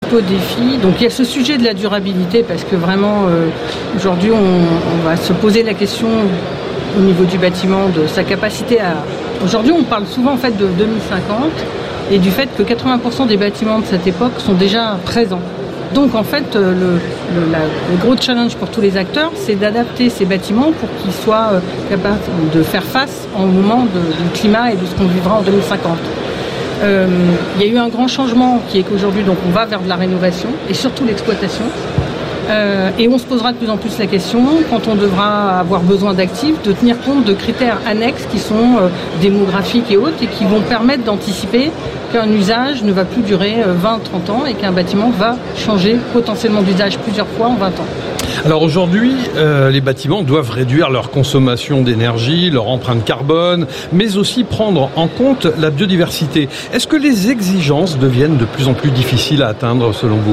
principaux défis, donc il y a ce sujet de la durabilité, parce que vraiment, aujourd'hui, on va se poser la question au niveau du bâtiment de sa capacité à... Aujourd'hui, on parle souvent en fait de 2050 et du fait que 80% des bâtiments de cette époque sont déjà présents. Donc en fait, le gros challenge pour tous les acteurs, c'est d'adapter ces bâtiments pour qu'ils soient capables de faire face au moment du climat et de ce qu'on vivra en 2050. Il y a eu un grand changement qui est qu'aujourd'hui, donc, on va vers de la rénovation et surtout l'exploitation. Et on se posera de plus en plus la question, quand on devra avoir besoin d'actifs, de tenir compte de critères annexes qui sont démographiques et autres et qui vont permettre d'anticiper qu'un usage ne va plus durer 20-30 ans et qu'un bâtiment va changer potentiellement d'usage plusieurs fois en 20 ans. Alors aujourd'hui, les bâtiments doivent réduire leur consommation d'énergie, leur empreinte carbone, mais aussi prendre en compte la biodiversité. Est-ce que les exigences deviennent de plus en plus difficiles à atteindre selon vous ?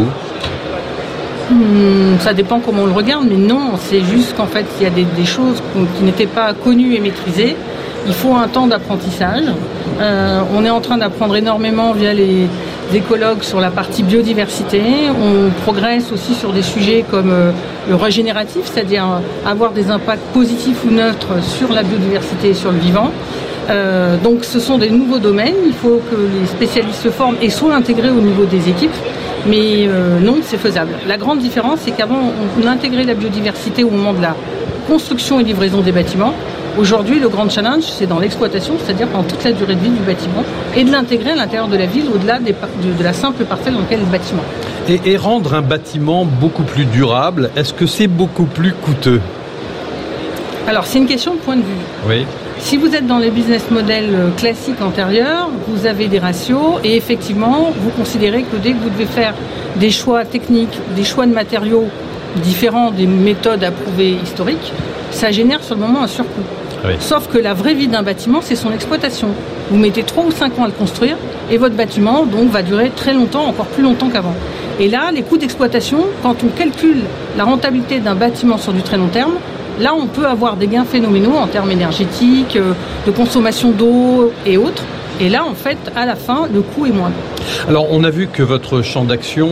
Ça dépend comment on le regarde, mais non, c'est juste qu'en fait, il y a des choses qui n'étaient pas connues et maîtrisées. Il faut un temps d'apprentissage. On est en train d'apprendre énormément via les écologues sur la partie biodiversité. On progresse aussi sur des sujets comme le régénératif, c'est-à-dire avoir des impacts positifs ou neutres sur la biodiversité et sur le vivant. Donc ce sont des nouveaux domaines. Il faut que les spécialistes se forment et soient intégrés au niveau des équipes. Mais non, c'est faisable. La grande différence, c'est qu'avant, on intégrait la biodiversité au moment de la construction et livraison des bâtiments. Aujourd'hui, le grand challenge, c'est dans l'exploitation, c'est-à-dire pendant toute la durée de vie du bâtiment, et de l'intégrer à l'intérieur de la ville, au-delà de la simple parcelle dans laquelle est le bâtiment. Et rendre un bâtiment beaucoup plus durable, est-ce que c'est beaucoup plus coûteux ? Alors, c'est une question de point de vue. Oui. Si vous êtes dans les business models classiques antérieurs, vous avez des ratios et effectivement, vous considérez que dès que vous devez faire des choix techniques, des choix de matériaux différents des méthodes approuvées historiques, ça génère sur le moment un surcoût. Oui. Sauf que la vraie vie d'un bâtiment, c'est son exploitation. Vous mettez 3 ou 5 ans à le construire et votre bâtiment donc va durer très longtemps, encore plus longtemps qu'avant. Et là, les coûts d'exploitation, quand on calcule la rentabilité d'un bâtiment sur du très long terme, là, on peut avoir des gains phénoménaux en termes énergétiques, de consommation d'eau et autres. Et là, en fait, à la fin, le coût est moindre. Alors, on a vu que votre champ d'action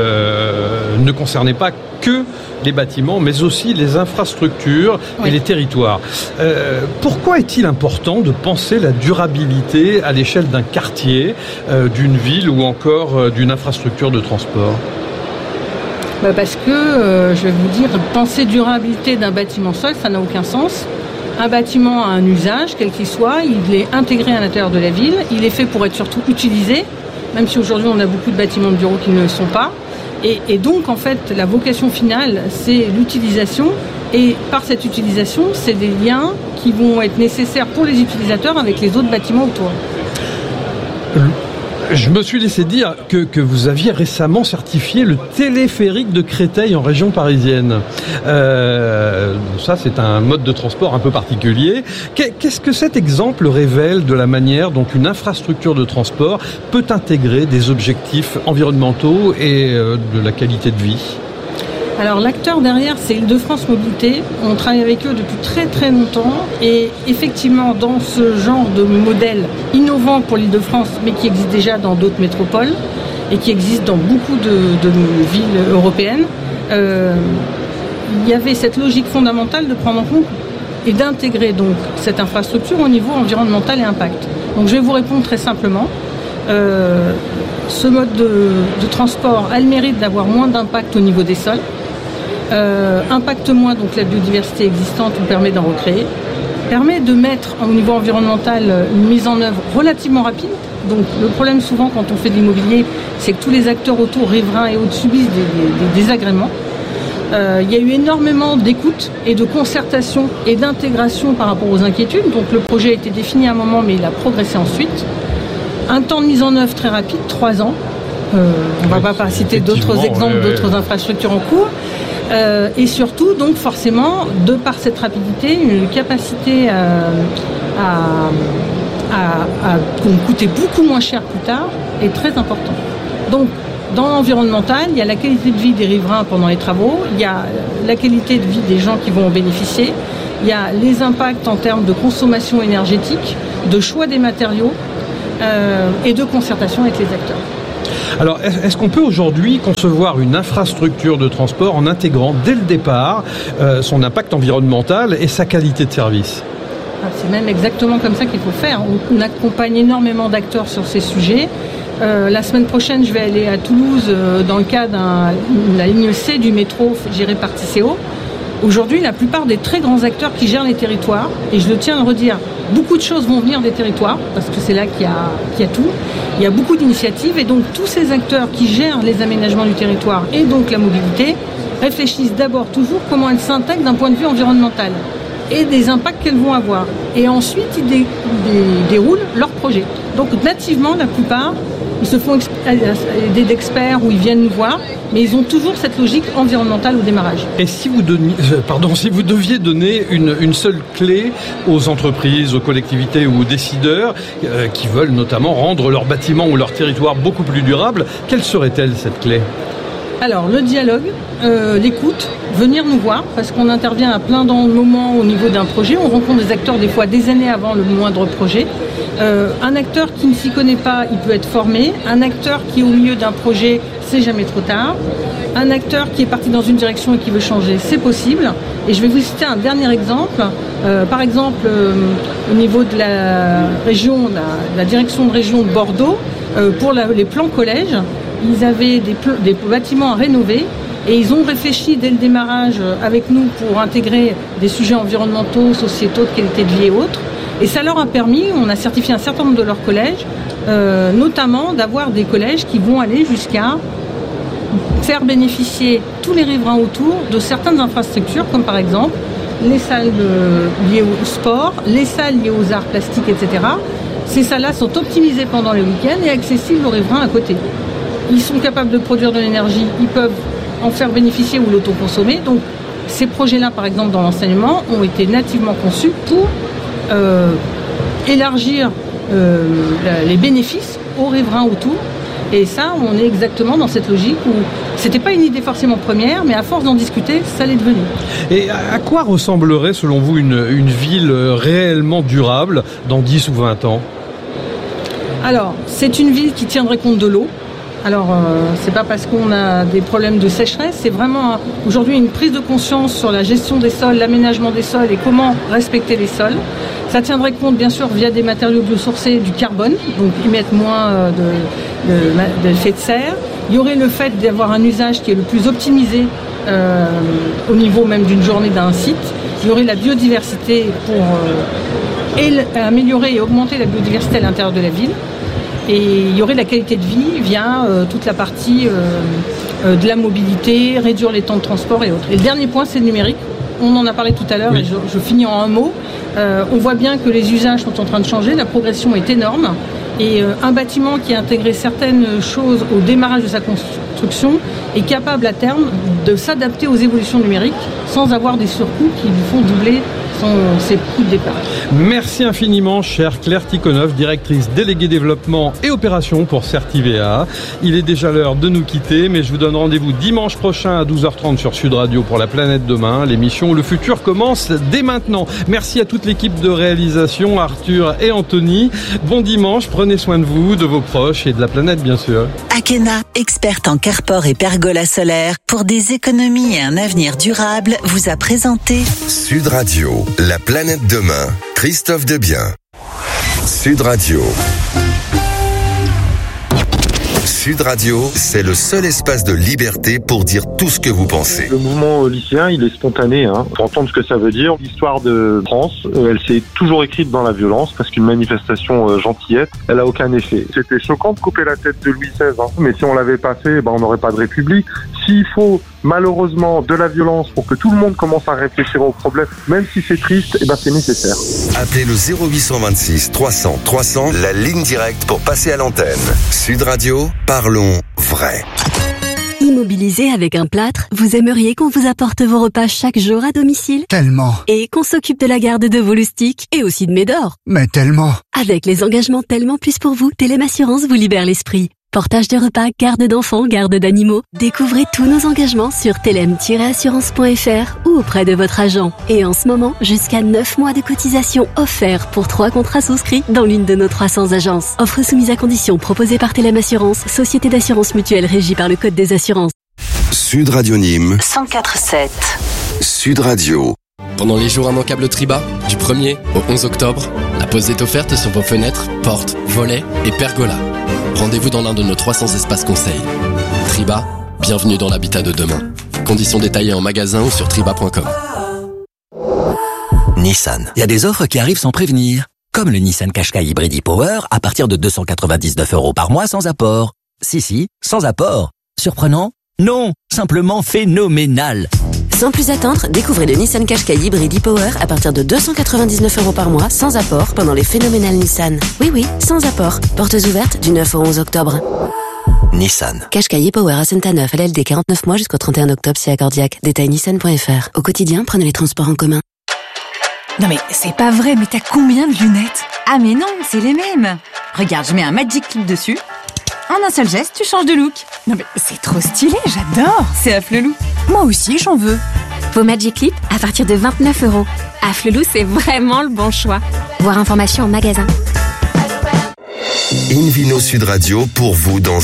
ne concernait pas que les bâtiments, mais aussi les infrastructures et les territoires. Pourquoi est-il important de penser la durabilité à l'échelle d'un quartier, d'une ville ou encore d'une infrastructure de transport ? Parce que, je vais vous dire, penser durabilité d'un bâtiment seul, ça n'a aucun sens. Un bâtiment a un usage, quel qu'il soit, il est intégré à l'intérieur de la ville, il est fait pour être surtout utilisé, même si aujourd'hui on a beaucoup de bâtiments de bureaux qui ne le sont pas. Et donc, en fait, la vocation finale, c'est l'utilisation. Et par cette utilisation, c'est des liens qui vont être nécessaires pour les utilisateurs avec les autres bâtiments autour. Je me suis laissé dire que vous aviez récemment certifié le téléphérique de Créteil en région parisienne. Ça, c'est un mode de transport un peu particulier. Qu'est-ce que cet exemple révèle de la manière dont une infrastructure de transport peut intégrer des objectifs environnementaux et de la qualité de vie ? Alors l'acteur derrière, c'est Île-de-France Mobilité. On travaille avec eux depuis très très longtemps et effectivement dans ce genre de modèle innovant pour l'Île-de-France, mais qui existe déjà dans d'autres métropoles et qui existe dans beaucoup de villes européennes, il y avait cette logique fondamentale de prendre en compte et d'intégrer donc cette infrastructure au niveau environnemental et impact. Donc je vais vous répondre très simplement. Ce mode de transport a le mérite d'avoir moins d'impact au niveau des sols. Impacte moins donc la biodiversité existante, on permet d'en recréer, permet de mettre au niveau environnemental une mise en œuvre relativement rapide. Donc le problème souvent quand on fait de l'immobilier, c'est que tous les acteurs autour, riverains et autres, subissent des désagréments. Il y a eu énormément d'écoute et de concertation et d'intégration par rapport aux inquiétudes. Donc le projet a été défini à un moment, mais il a progressé ensuite. Un temps de mise en œuvre très rapide, 3 ans. On ne va pas citer d'autres exemples, d'autres infrastructures en cours. Et surtout, donc forcément, de par cette rapidité, une capacité à coûter beaucoup moins cher plus tard est très importante. Donc, dans l'environnemental, il y a la qualité de vie des riverains pendant les travaux, il y a la qualité de vie des gens qui vont en bénéficier, il y a les impacts en termes de consommation énergétique, de choix des matériaux et de concertation avec les acteurs. Alors, est-ce qu'on peut aujourd'hui concevoir une infrastructure de transport en intégrant dès le départ son impact environnemental et sa qualité de service ? C'est même exactement comme ça qu'il faut faire. On accompagne énormément d'acteurs sur ces sujets. La semaine prochaine, je vais aller à Toulouse dans le cadre de la ligne C du métro géré par Tisséo. Aujourd'hui, la plupart des très grands acteurs qui gèrent les territoires, et je le tiens à le redire, beaucoup de choses vont venir des territoires, parce que c'est là qu'il y a tout. Il y a beaucoup d'initiatives, et donc tous ces acteurs qui gèrent les aménagements du territoire et donc la mobilité réfléchissent d'abord toujours comment elles s'intègrent d'un point de vue environnemental et des impacts qu'elles vont avoir. Et ensuite, ils déroulent leurs projets. Donc nativement, la plupart, ils se font aider d'experts ou ils viennent nous voir, mais ils ont toujours cette logique environnementale au démarrage. Et si vous deviez donner une seule clé aux entreprises, aux collectivités ou aux décideurs qui veulent notamment rendre leur bâtiment ou leur territoire beaucoup plus durable, quelle serait-elle cette clé ? Alors, le dialogue, l'écoute, venir nous voir, parce qu'on intervient à plein de moments au niveau d'un projet. On rencontre des acteurs des fois des années avant le moindre projet. Un acteur qui ne s'y connaît pas, il peut être formé. Un acteur qui est au milieu d'un projet, c'est jamais trop tard. Un acteur qui est parti dans une direction et qui veut changer, c'est possible. Et je vais vous citer un dernier exemple. Par exemple, au niveau de la région, la direction de région de Bordeaux, pour les plans collèges, ils avaient des bâtiments à rénover et ils ont réfléchi dès le démarrage avec nous pour intégrer des sujets environnementaux, sociétaux, de qualité de vie et autres. Et ça leur a permis, on a certifié un certain nombre de leurs collèges, notamment d'avoir des collèges qui vont aller jusqu'à faire bénéficier tous les riverains autour de certaines infrastructures, comme par exemple les salles liées au sport, les salles liées aux arts plastiques, etc. Ces salles-là sont optimisées pendant les week-ends et accessibles aux riverains à côté. Ils sont capables de produire de l'énergie, ils peuvent en faire bénéficier ou l'autoconsommer. Donc ces projets-là, par exemple, dans l'enseignement, ont été nativement conçus pour élargir les bénéfices aux riverains autour. Et ça, on est exactement dans cette logique où c'était pas une idée forcément première, mais à force d'en discuter, ça l'est devenu. Et à quoi ressemblerait, selon vous, une ville réellement durable dans 10 ou 20 ans ? Alors, c'est une ville qui tiendrait compte de l'eau. Alors, c'est pas parce qu'on a des problèmes de sécheresse, c'est vraiment aujourd'hui une prise de conscience sur la gestion des sols, l'aménagement des sols et comment respecter les sols. Ça tiendrait compte, bien sûr, via des matériaux biosourcés, du carbone, donc émettre moins d'effet de serre. Il y aurait le fait d'avoir un usage qui est le plus optimisé au niveau même d'une journée d'un site. Il y aurait la biodiversité pour améliorer et augmenter la biodiversité à l'intérieur de la ville. Et il y aurait la qualité de vie via toute la partie de la mobilité, réduire les temps de transport et autres. Et le dernier point, c'est le numérique. On en a parlé tout à l'heure, oui. Et je finis en un mot. On voit bien que les usages sont en train de changer, la progression est énorme. Et un bâtiment qui a intégré certaines choses au démarrage de sa construction est capable à terme de s'adapter aux évolutions numériques sans avoir des surcoûts qui lui font doubler ses coûts de départ. Merci infiniment, chère Claire Tikhonov, directrice déléguée développement et opérations pour Certivea. Il est déjà l'heure de nous quitter, mais je vous donne rendez-vous dimanche prochain à 12h30 sur Sud Radio pour La Planète Demain. L'émission où le futur commence dès maintenant. Merci à toute l'équipe de réalisation, Arthur et Anthony. Bon dimanche, prenez soin de vous, de vos proches et de la planète, bien sûr. Akena, experte en carport et pergola solaire, pour des économies et un avenir durable, vous a présenté Sud Radio, La Planète Demain, Christophe Debien. Sud Radio. Sud Radio, c'est le seul espace de liberté pour dire tout ce que vous pensez. Le mouvement lycéen, il est spontané. Pour entendre ce que ça veut dire, l'histoire de France, elle s'est toujours écrite dans la violence parce qu'une manifestation gentillette, elle a aucun effet. C'était choquant de couper la tête de Louis XVI, mais si on l'avait pas fait, on n'aurait pas de république. S'il faut malheureusement de la violence pour que tout le monde commence à réfléchir au problème, même si c'est triste, c'est nécessaire. Appelez le 0826 300 300, la ligne directe pour passer à l'antenne. Sud Radio, parlons vrai. Immobilisé avec un plâtre, vous aimeriez qu'on vous apporte vos repas chaque jour à domicile ? Tellement. Et qu'on s'occupe de la garde de vos loustiques et aussi de Médor ? Mais tellement. Avec les engagements Tellement Plus pour vous, Téléma Assurance vous libère l'esprit. Portage de repas, garde d'enfants, garde d'animaux. Découvrez tous nos engagements sur telem-assurance.fr ou auprès de votre agent. Et en ce moment, jusqu'à 9 mois de cotisation offerts pour 3 contrats souscrits dans l'une de nos 300 agences. Offre soumise à conditions proposée par Telem Assurance, société d'assurance mutuelle régie par le Code des assurances. Sud Radio Nîmes 104.7. Sud Radio. Pendant les jours immanquables Triba, du 1er au 11 octobre, la pause est offerte sur vos fenêtres, portes, volets et pergolas. Rendez-vous dans l'un de nos 300 espaces conseils. Triba, bienvenue dans l'habitat de demain. Conditions détaillées en magasin ou sur triba.com. Nissan, il y a des offres qui arrivent sans prévenir. Comme le Nissan Qashqai Hybrid e-Power à partir de 299 € par mois sans apport. Si, sans apport. Surprenant? Non, simplement phénoménal. Sans plus attendre, découvrez le Nissan Qashqai Hybrid e-Power à partir de 299 € par mois, sans apport, pendant les phénoménales Nissan. Oui, sans apport. Portes ouvertes du 9 au 11 octobre. Nissan. Qashqai e-Power à Saint-Aneuf, LLD 49 mois jusqu'au 31 octobre, si accordiaque. Détail nissan.fr. Au quotidien, prenez les transports en commun. Non mais c'est pas vrai, mais t'as combien de lunettes? Ah mais non, c'est les mêmes. Regarde, je mets un Magic Clip dessus. En un seul geste, tu changes de look. Non mais c'est trop stylé, j'adore. C'est Afflelou. Moi aussi, j'en veux. Vos Magic Clip à partir de 29 €. Afflelou, c'est vraiment le bon choix. Voir information en magasin. Invino Sud Radio pour vous dans